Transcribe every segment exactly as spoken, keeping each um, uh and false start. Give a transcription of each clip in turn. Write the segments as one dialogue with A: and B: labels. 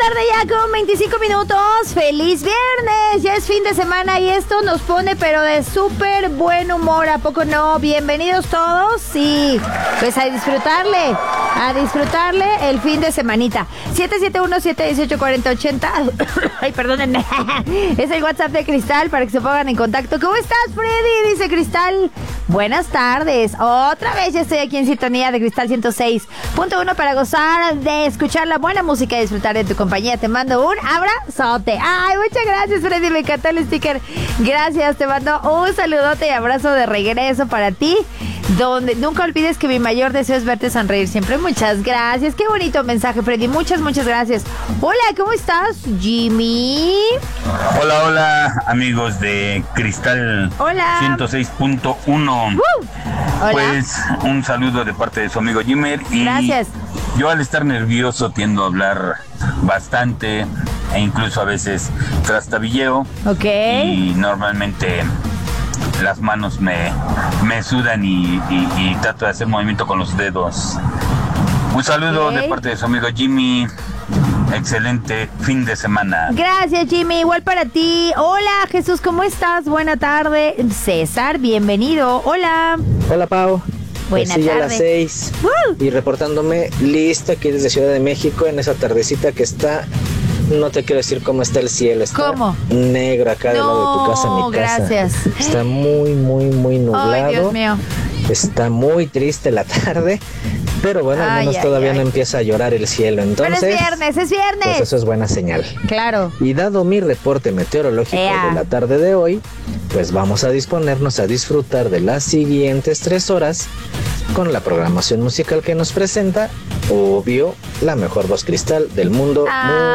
A: tarde ya con veinticinco minutos. ¡Feliz viernes! Ya es fin de semana y esto nos pone pero de súper buen humor, ¿a poco no? Bienvenidos todos y pues a disfrutarle, a disfrutarle el fin de semanita. siete siete uno, siete uno ocho, cuatro cero ocho cero. Ay, perdónenme. Es el WhatsApp de Cristal para que se pongan en contacto. ¿Cómo estás, Freddy? Dice Cristal. Buenas tardes. Otra vez ya estoy aquí en sintonía de Cristal ciento seis punto uno para gozar de escuchar la buena música y disfrutar de tu compañía. Te mando un abrazote. Ay, muchas gracias, Freddy. Me encantó el sticker. Gracias. Te mando un saludote y abrazo de regreso para ti. Donde nunca olvides que mi mayor deseo es verte sonreír siempre. Muchas gracias. Qué bonito mensaje, Freddy. Muchas, muchas gracias. Hola, ¿cómo estás, Jimmy?
B: Hola, hola, amigos de Cristal
A: Hola.
B: ciento seis punto uno.
A: Uh, hola.
B: Pues un saludo de parte de su amigo Jimmer. Y
A: gracias.
B: Yo al estar nervioso tiendo a hablar bastante e incluso a veces trastabilleo.
A: Ok.
B: Y normalmente las manos me, me sudan y, y, y trato de hacer movimiento con los dedos. Un saludo okay. de parte de su amigo Jimmy. Excelente fin de semana.
A: Gracias, Jimmy. Igual para ti. Hola, Jesús, ¿cómo estás? Buena tarde. César, bienvenido. Hola.
C: Hola, Pau.
A: Buena
C: pues sí,
A: tarde.
C: a las seis. Uh. Y reportándome lista aquí desde Ciudad de México en esa tardecita que está. No te quiero decir cómo está el cielo. Está
A: ¿Cómo?
C: negro acá del
A: no,
C: lado de tu casa, mi casa.
A: Gracias.
C: Está muy, muy, muy nublado.
A: Ay, Dios mío.
C: Está muy triste la tarde. Pero bueno, al menos
A: ay,
C: todavía
A: ay,
C: no
A: ay.
C: empieza a llorar el cielo. Entonces,
A: pero es viernes, es viernes.
C: Pues eso es buena señal.
A: Claro.
C: Y dado mi reporte meteorológico
A: Ea.
C: de la tarde de hoy, pues vamos a disponernos a disfrutar de las siguientes tres horas con la programación musical que nos presenta, obvio, la mejor voz cristal del mundo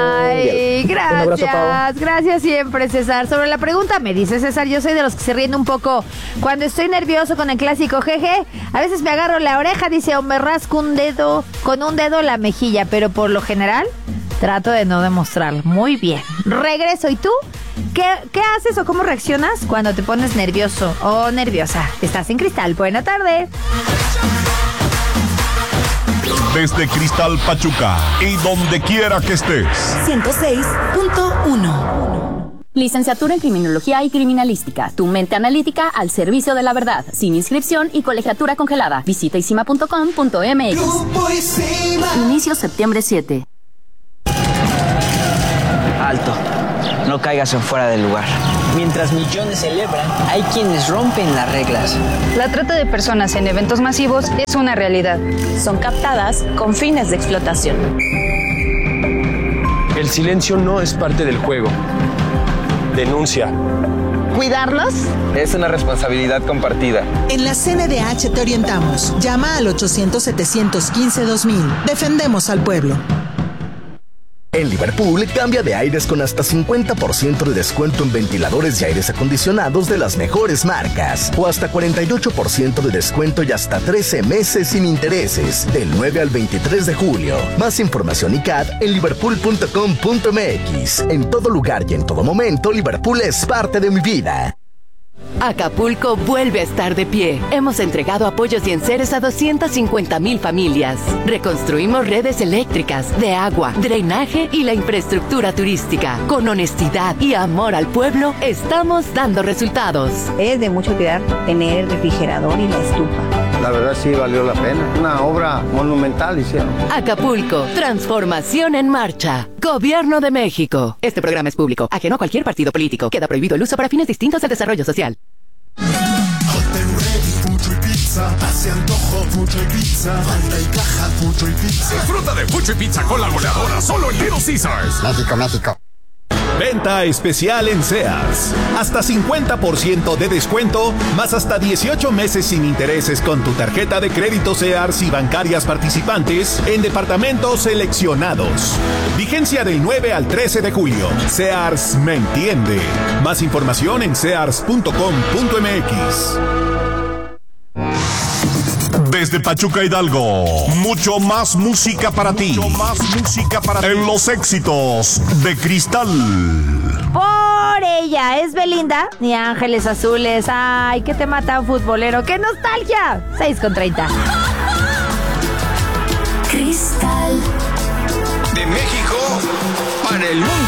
A: Ay,
C: mundial.
A: Gracias,
C: un abrazo, Pau.
A: Gracias siempre, César. Sobre la pregunta, me dice César, yo soy de los que se ríen un poco cuando estoy nervioso con el clásico jeje. A veces me agarro la oreja, dice, o me rasco un dedo, con un dedo la mejilla, pero por lo general trato de no demostrarlo. Muy bien. Regreso. ¿Y tú? ¿Qué, ¿Qué haces o cómo reaccionas cuando te pones nervioso o nerviosa? Estás en Cristal. Buena tarde.
D: Desde Cristal Pachuca y donde quiera que estés.
E: ciento seis punto uno.
F: Licenciatura en Criminología y Criminalística. Tu mente analítica al servicio de la verdad. Sin inscripción y colegiatura congelada. Visita isima punto com punto m x. Inicio septiembre siete.
G: Alto. No caigas en fuera del lugar. Mientras millones celebran, hay quienes rompen las reglas.
H: La trata de personas en eventos masivos es una realidad.
F: Son captadas con fines de explotación.
I: El silencio no es parte del juego. Denuncia.
J: ¿Cuidarlos?
K: Es una responsabilidad compartida.
E: En la C N D H te orientamos. Llama al ochocientos, setecientos quince, dos mil. Defendemos al pueblo.
L: En Liverpool, cambia de aires con hasta cincuenta por ciento de descuento en ventiladores y aires acondicionados de las mejores marcas. O hasta cuarenta y ocho por ciento de descuento y hasta trece meses sin intereses. Del nueve al veintitrés de julio. Más información y C A D en liverpool punto com punto m x. En todo lugar y en todo momento, Liverpool es parte de mi vida.
M: Acapulco vuelve a estar de pie. Hemos entregado apoyos y enseres a doscientas cincuenta mil familias. Reconstruimos redes eléctricas, de agua, drenaje y la infraestructura turística. Con honestidad y amor al pueblo, estamos dando resultados.
N: Es de mucho cuidar tener el refrigerador y la estufa.
O: La verdad sí valió la pena. Una obra monumental hicieron.
M: Acapulco, transformación en marcha. Gobierno de México. Este programa es público, ajeno a cualquier partido político. Queda prohibido el uso para fines distintos del desarrollo social.
P: Hace antojo Fucho y Pizza. Falta y caja Fucho y Pizza.
Q: Disfruta de Fucho y Pizza con la goleadora solo en Little Caesars.
R: México, México.
S: Venta especial en Sears. Hasta cincuenta por ciento de descuento, más hasta dieciocho meses sin intereses con tu tarjeta de crédito Sears y bancarias participantes en departamentos seleccionados. Vigencia del nueve al trece de julio. Sears me entiende. Más información en sears punto com punto m x.
D: Desde Pachuca Hidalgo, mucho más música para ti. Mucho más música para ti. En los éxitos de Cristal.
A: Por ella es Belinda y Ángeles Azules. Ay, qué tema tan futbolero. ¡Qué nostalgia! seis con treinta.
E: Cristal.
Q: De México
J: del mundo.